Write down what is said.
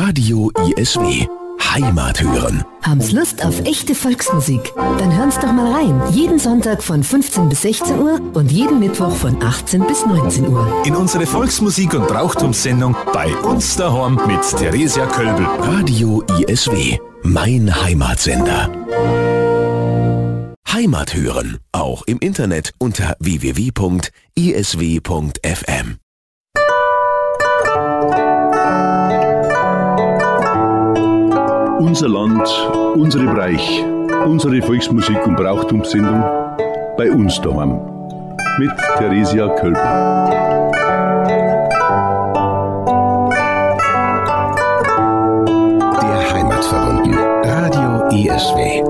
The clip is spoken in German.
Radio ISW. Heimat hören. Haben's Lust auf echte Volksmusik? Dann hören's doch mal rein. Jeden Sonntag von 15 bis 16 Uhr und jeden Mittwoch von 18 bis 19 Uhr. In unsere Volksmusik- und Brauchtumssendung bei uns daheim mit Theresia Kölbel. Radio ISW. Mein Heimatsender. Heimat hören. Auch im Internet unter www.isw.fm. Unser Land, unsere Bereich, unsere Volksmusik- und Brauchtumssendung bei uns daheim mit Theresia Kölbel. Der Heimat verbunden. Radio ISW.